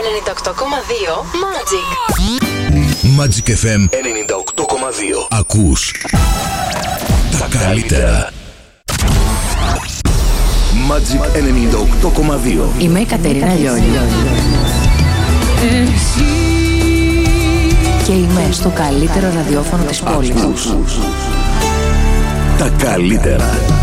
98,2 Magic. Magic FM 98,2. Ακούς τα καλύτερα. Magic 98,2. Είμαι η Κατερίνα Λιόλη. Και είμαι στο καλύτερο ραδιόφωνο της πόλης. Τα καλύτερα.